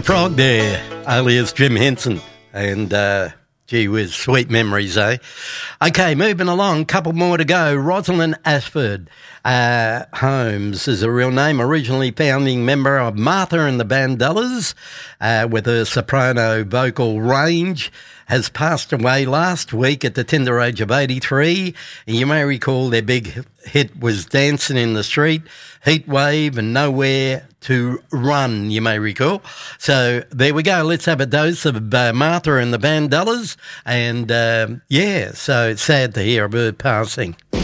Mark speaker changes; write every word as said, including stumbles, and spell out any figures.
Speaker 1: Frog there, alias Jim Henson, and uh, gee whiz, sweet memories, eh? Okay, moving along, couple more to go. Rosalind Ashford uh, Holmes is a real name, originally founding member of Martha and the Vandellas, uh, with her soprano vocal range, has passed away last week at the tender age of eighty-three. And you may recall their big hit was Dancing in the Street, Heat Wave and Nowhere to Run, you may recall. So there we go. Let's have a dose of uh, Martha and the Vandellas. And, uh, yeah, so it's sad to hear of her passing.